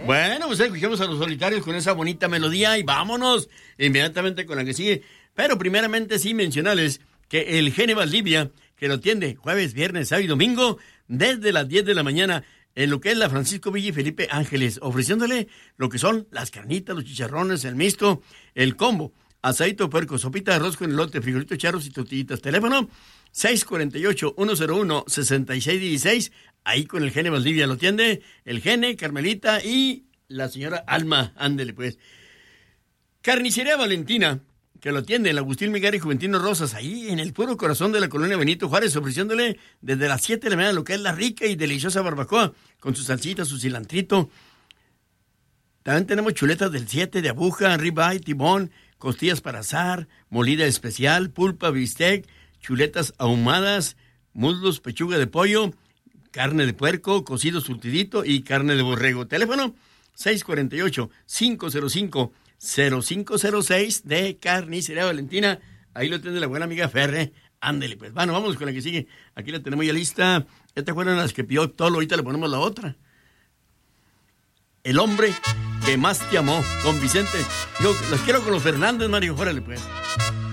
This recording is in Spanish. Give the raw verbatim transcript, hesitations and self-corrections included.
Bueno, pues escuchamos a Los Solitarios con esa bonita melodía y vámonos inmediatamente con la que sigue. Pero primeramente sí mencionarles que el Gene Valdivia, que lo atiende jueves, viernes, sábado y domingo, desde las diez de la mañana, en lo que es la Francisco Villa y Felipe Ángeles, ofreciéndole lo que son las carnitas, los chicharrones, el mixto, el combo, asadito de puerco, sopita de arroz con elote, frijolitos charros y tortillitas. Teléfono seis cuatro ocho, uno cero uno, seis seis uno seis. Ahí con el Gene Valdivia lo atiende el Gene, Carmelita y la señora Alma. Ándele pues. Carnicería Valentina, que lo atiende el Agustín Miguel y Juventino Rosas, ahí en el puro corazón de la colonia Benito Juárez, ofreciéndole desde las siete de la mañana lo que es la rica y deliciosa barbacoa, con su salsita, su cilantrito. También tenemos chuletas del siete de aguja, ribeye, tibón, costillas para asar, molida especial, pulpa, bistec, chuletas ahumadas, muslos, pechuga de pollo, carne de puerco, cocido surtidito y carne de borrego. Teléfono seis cuatro ocho, cinco cero cinco, cero cinco cero seis de Carnicería Valentina. Ahí lo tiene la buena amiga Ferre. Ándele, pues. Bueno, vamos con la que sigue. Aquí la tenemos ya lista. Estas fueron las que pidió Tolo. Ahorita le ponemos la otra. El hombre que más te amó, con Vicente. Yo los quiero con los Fernández, Mario. Órale, pues.